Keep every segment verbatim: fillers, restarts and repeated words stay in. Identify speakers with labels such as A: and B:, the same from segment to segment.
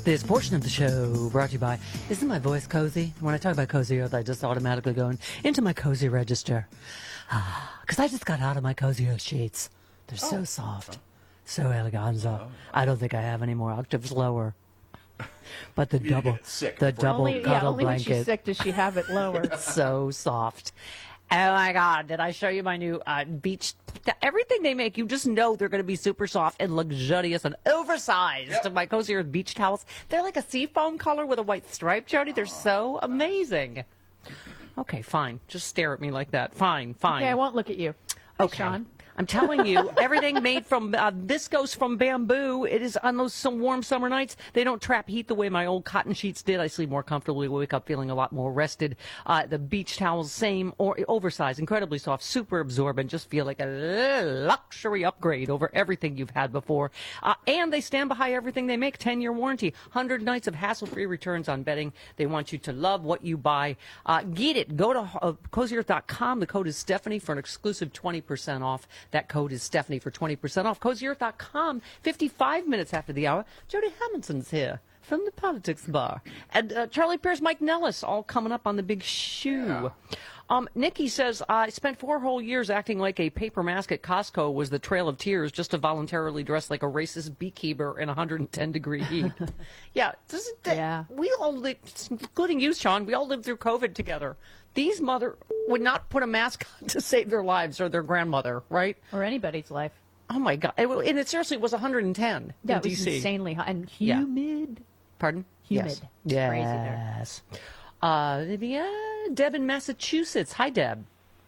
A: This portion of the show brought to you by, isn't my voice cozy? When I talk about Cozy Earth, I just automatically go in, into my cozy register. Because I just got out of my Cozy Earth sheets. They're so oh. soft, so eleganza. Oh. I don't think I have any more octaves lower. But the double,
B: sick
A: the double
C: only,
A: cuddle
C: yeah, only
A: blanket.
C: when she's sick does she have it lower.
A: It's so soft. Oh my God, did I show you my new uh, beach? Everything they make, you just know they're going to be super soft and luxurious and oversized. Yep. My Cozy Earth beach towels, they're like a seafoam color with a white stripe, Jody. They're so amazing. Okay, fine. Just stare at me like that. Fine, fine.
C: Okay, I won't look at you. Hi,
A: okay.
C: Sean.
A: I'm telling you, everything made from uh, viscose from bamboo. It is on those some warm summer nights. They don't trap heat the way my old cotton sheets did. I sleep more comfortably, wake up feeling a lot more rested. Uh, the beach towels, same, or oversized, incredibly soft, super absorbent. Just feel like a luxury upgrade over everything you've had before. Uh, and they stand behind everything they make. ten-year warranty, one hundred nights of hassle-free returns on bedding. They want you to love what you buy. Uh, get it. Go to uh, cozy earth dot com. The code is Stephanie for an exclusive twenty percent off. That code is Stephanie for twenty percent off. cozy earth dot com, fifty-five minutes after the hour. Jody Hamilton's here from the Politics Bar. And uh, Charlie Pierce, Mike Nellis, all coming up on the big shoe. Yeah. Um, Nikki says, I spent four whole years acting like a paper mask at Costco was the Trail of Tears just to voluntarily dress like a racist beekeeper in one hundred ten degree heat. yeah, this is,
C: yeah.
A: We all lived, including you, Sean, we all lived through COVID together. These mother would not put a mask on to save their lives or their grandmother, right?
C: Or anybody's life.
A: Oh, my God. It, and it seriously was one hundred ten
C: yeah,
A: in D C.
C: Yeah, it was insanely hot and humid.
A: Yeah. Pardon?
C: Humid.
A: Yes.
C: It's
A: yes.
C: crazy there.
A: Uh, yeah, Deb in Massachusetts. Hi, Deb.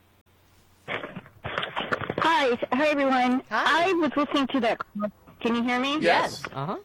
D: Hi. Hi, everyone.
A: Hi.
D: I was listening to that. Can you hear me?
A: Yes. Uh-huh.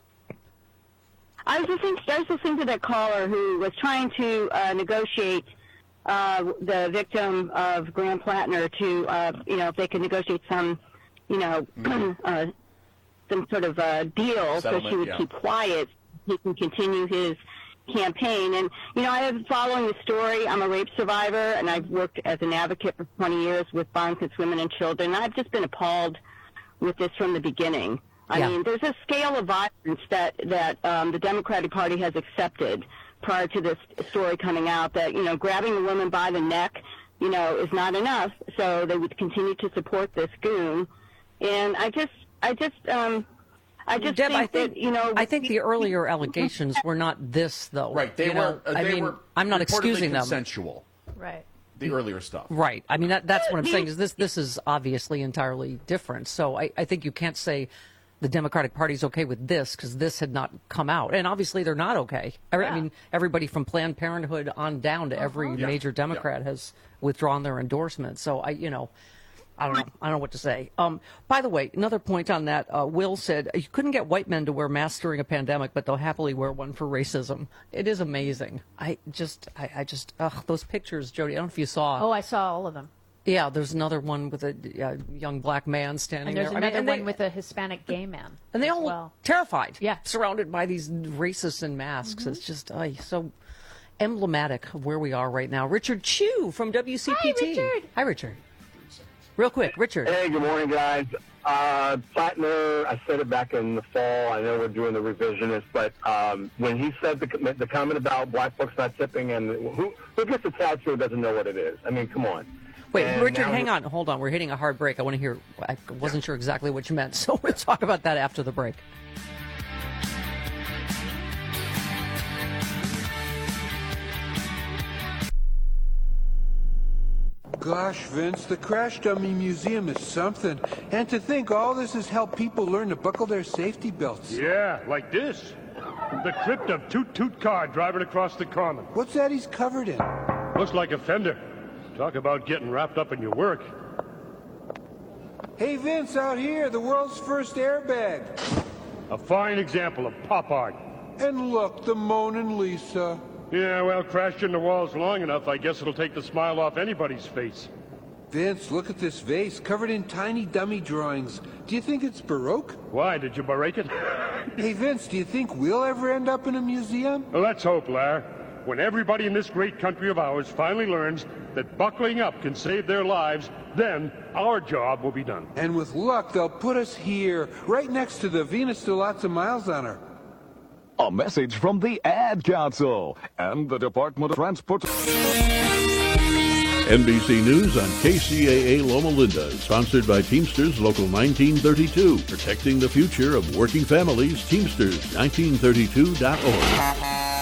D: I was listening. I was listening to that caller who was trying to uh, negotiate uh, the victim of Graham Plattner to, uh, you know, if they could negotiate some, you know, mm. uh, some sort of uh, deal so she would
B: yeah.
D: keep quiet. He can continue his campaign. And, you know, I have been following the story. I'm a rape survivor, and I've worked as an advocate for twenty years with violence against women and children. I've just been appalled with this from the beginning. I
A: yeah.
D: mean, there's a scale of violence that, that um, the Democratic Party has accepted prior to this story coming out that, you know, grabbing a woman by the neck, you know, is not enough. So they would continue to support this goon. And I just, I just, um, I just
A: Deb,
D: think,
A: I think
D: that, you know,
A: I think the earlier allegations were not this, though.
B: Right. They
A: you
B: were.
A: know?
B: Uh,
A: I
B: they
A: mean,
B: were
A: I'm not excusing them.
B: Consensual.
C: Right.
B: The earlier stuff.
A: Right. I mean, that, that's what I'm saying. Is this this is obviously entirely different. So I, I think you can't say the Democratic Party's okay with this because this had not come out, and obviously they're not okay. I,
C: Yeah.
A: I mean, everybody from Planned Parenthood on down to every
C: Uh-huh.
B: Yeah.
A: major Democrat
B: Yeah.
A: has withdrawn their endorsement. So I, you know. I don't know. I don't know what to say. Um, by the way, another point on that, uh, Will said, you couldn't get white men to wear masks during a pandemic, but they'll happily wear one for racism. It is amazing. I just, I, I just, ugh, those pictures, Jody, I don't know if you saw.
C: Oh, I saw all of them.
A: Yeah, there's another one with a uh, young black man standing
C: And there's
A: there.
C: another
A: I mean, and
C: one
A: they,
C: with a Hispanic gay man.
A: And they
C: as
A: all
C: well.
A: look terrified.
C: Yeah.
A: Surrounded by these racists in masks. Mm-hmm. It's just uh, so emblematic of where we are right now. Richard Chu from W C P T.
C: Hi, Richard.
A: Hi, Richard. Real quick, Richard.
E: Hey, good morning, guys. Uh, Plattner, I said it back in the fall. I know we're doing the revisionist, but um, when he said the, the comment about black folks not tipping, and who, who gets a tattoo doesn't know what it is? I mean, come on.
A: Wait,
E: And
A: Richard,
E: now
A: hang
E: he-
A: on. Hold on. We're hitting a hard break. I want to hear. I wasn't sure exactly what you meant, so we'll talk about that after the break.
F: Gosh, Vince, the Crash Dummy Museum is something. And to think all this has helped people learn to buckle their safety belts.
G: Yeah, like this. The crypt of Toot Toot car driving across the common.
F: What's that he's covered in?
G: Looks like a fender. Talk about getting wrapped up in your work.
F: Hey, Vince, out here, the world's first airbag.
G: A fine example of pop art.
F: And look, the Mona Lisa.
G: Yeah, well, crashed into walls long enough, I guess it'll take the smile off anybody's face.
F: Vince, look at this vase, covered in tiny dummy drawings. Do you think it's Baroque?
G: Why, did you break it?
F: Hey, Vince, do you think we'll ever end up in a museum?
G: Well, let's hope, Lar. When everybody in this great country of ours finally learns that buckling up can save their lives, then our job will be done.
F: And with luck, they'll put us here, right next to the Venus still lots of miles on her.
B: A message from the Ad Council and the Department of Transport.
H: N B C News on K C A A Loma Linda, sponsored by Teamsters Local nineteen thirty-two, protecting the future of working families. Teamsters nineteen thirty-two dot org.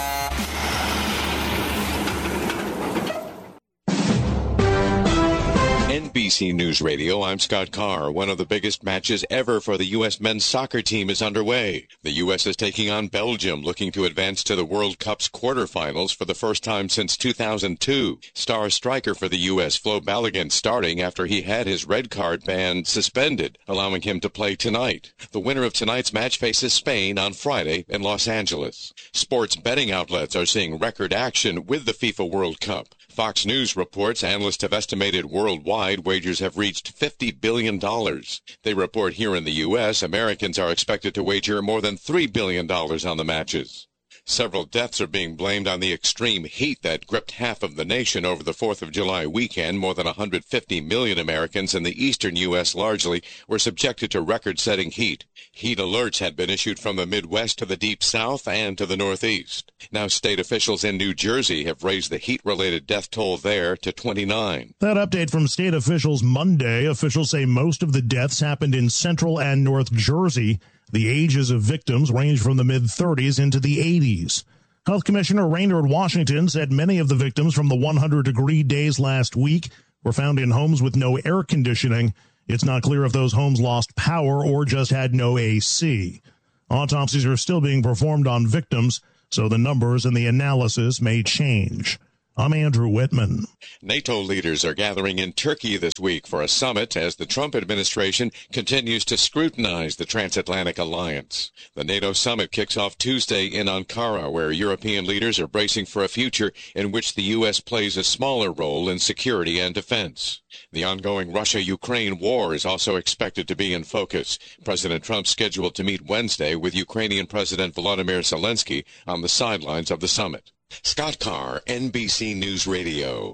I: N B C News Radio, I'm Scott Carr. One of the biggest matches ever for the U S men's soccer team is underway. The U S is taking on Belgium, looking to advance to the World Cup's quarterfinals for the first time since two thousand two. Star striker for the U S, Flo Balogun, starting after he had his red card ban suspended, allowing him to play tonight. The winner of tonight's match faces Spain on Friday in Los Angeles. Sports betting outlets are seeing record action with the FIFA World Cup. Fox News reports analysts have estimated worldwide wagers have reached fifty billion dollars. They report here in the U S, Americans are expected to wager more than three billion dollars on the matches. Several deaths are being blamed on the extreme heat that gripped half of the nation over the fourth of July weekend. More than one hundred fifty million Americans in the eastern U S largely were subjected to record-setting heat. Heat alerts had been issued from the Midwest to the Deep South and to the Northeast. Now state officials in New Jersey have raised the heat-related death toll there to twenty-nine.
J: That update from state officials Monday. Officials say most of the deaths happened in Central and North Jersey. The ages of victims range from the mid-thirties into the eighties. Health Commissioner Raynard Washington said many of the victims from the one hundred degree days last week were found in homes with no air conditioning. It's not clear if those homes lost power or just had no A C. Autopsies are still being performed on victims, so the numbers and the analysis may change. I'm Andrew Whitman.
I: NATO leaders are gathering in Turkey this week for a summit as the Trump administration continues to scrutinize the transatlantic alliance. The NATO summit kicks off Tuesday in Ankara, where European leaders are bracing for a future in which the U S plays a smaller role in security and defense. The ongoing Russia-Ukraine war is also expected to be in focus. President Trump scheduled to meet Wednesday with Ukrainian President Volodymyr Zelensky on the sidelines of the summit. Scott Carr, N B C News Radio.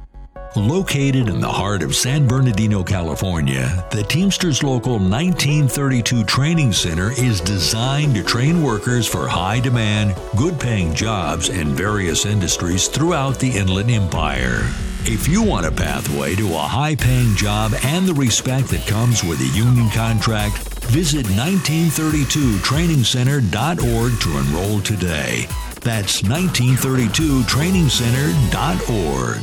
K: Located in the heart of San Bernardino, California, the Teamsters Local nineteen thirty-two Training Center is designed to train workers for high-demand, good-paying jobs in various industries throughout the Inland Empire. If you want a pathway to a high-paying job and the respect that comes with a union contract, visit nineteen thirty-two training center dot org to enroll today. That's nineteen thirty-two training center dot org.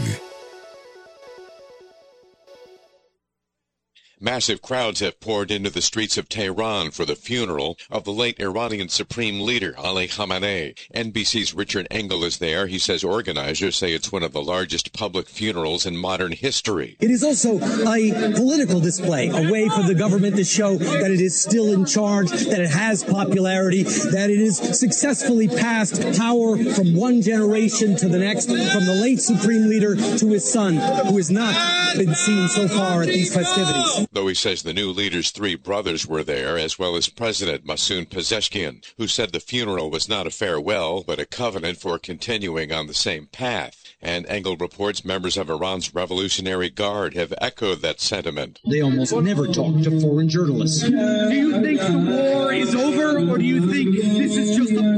I: Massive crowds have poured into the streets of Tehran for the funeral of the late Iranian Supreme Leader Ali Khamenei. N B C's Richard Engel is there. He says organizers say it's one of the largest public funerals in modern history.
L: It is also a political display, a way for the government to show that it is still in charge, that it has popularity, that it has successfully passed power from one generation to the next, from the late Supreme Leader to his son, who has not been seen so far at these festivities.
I: Though he says the new leader's three brothers were there, as well as President Masoud Pezeshkian, who said the funeral was not a farewell, but a covenant for continuing on the same path. And Engel reports members of Iran's Revolutionary Guard have echoed that sentiment.
L: They almost never talk to foreign journalists.
M: Do you think the war is over, or do you think this is just a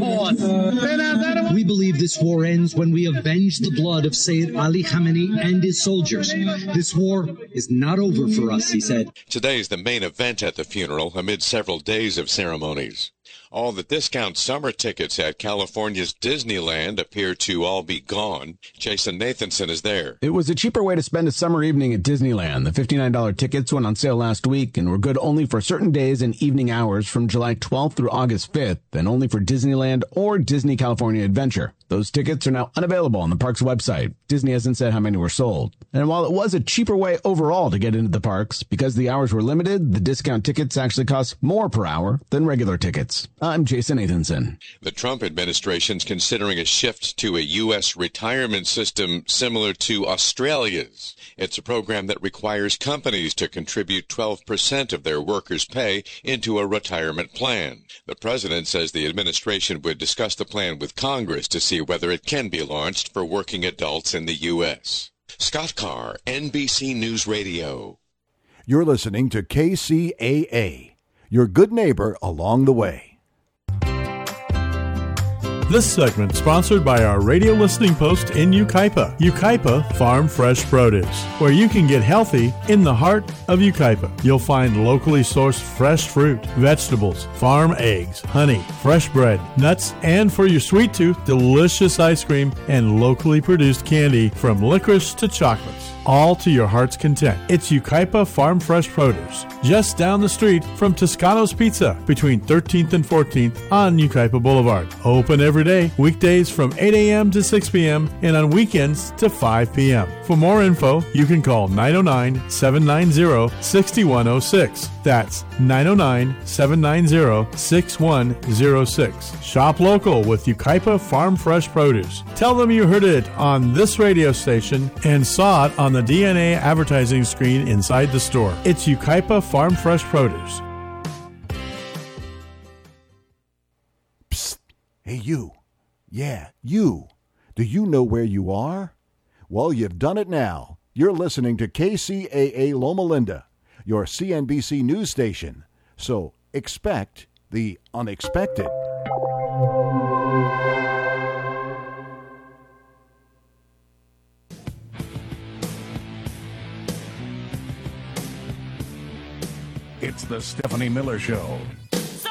M: pause?
L: We believe this war ends when we avenge the blood of Sayyid Ali Khamenei and his soldiers. This war is not over for us, he said.
I: Today is the main event at the funeral, amid several days of ceremonies. All the discount summer tickets at California's Disneyland appear to all be gone. Jason Nathanson is there.
N: It was a cheaper way to spend a summer evening at Disneyland. The fifty-nine dollars tickets went on sale last week and were good only for certain days and evening hours from July twelfth through August fifth, and only for Disneyland or Disney California Adventure. Those tickets are now unavailable on the park's website. Disney hasn't said how many were sold. And while it was a cheaper way overall to get into the parks, because the hours were limited, the discount tickets actually cost more per hour than regular tickets. I'm Jason Nathanson.
I: The Trump administration's considering a shift to a U S retirement system similar to Australia's. It's a program that requires companies to contribute twelve percent of their workers' pay into a retirement plan. The president says the administration would discuss the plan with Congress to see whether it can be launched for working adults in the U S. Scott Carr, N B C News Radio.
O: You're listening to K C A A, your good neighbor along the way.
P: This segment sponsored by our radio listening post in Yucaipa, Yucaipa Farm Fresh Produce, where you can get healthy in the heart of Yucaipa. You'll find locally sourced fresh fruit, vegetables, farm eggs, honey, fresh bread, nuts, and for your sweet tooth, delicious ice cream and locally produced candy from licorice to chocolates, all to your heart's content. It's Yucaipa Farm Fresh Produce, just down the street from Toscano's Pizza between thirteenth and fourteenth on Yucaipa Boulevard. Open every day, weekdays from eight a.m. to six p.m. and on weekends to five p.m. For more info, you can call nine oh nine, seven nine zero, six one oh six. That's nine oh nine, seven nine zero, six one oh six. Shop local with Yucaipa Farm Fresh Produce. Tell them you heard it on this radio station and saw it on the D N A advertising screen inside the store. It's Yucaipa Farm Fresh Produce.
O: Psst. Hey, you. Yeah, you. Do you know where you are? Well, you've done it now. You're listening to K C A A Loma Linda, your C N B C news station. So expect the unexpected.
B: It's the Stephanie Miller Show.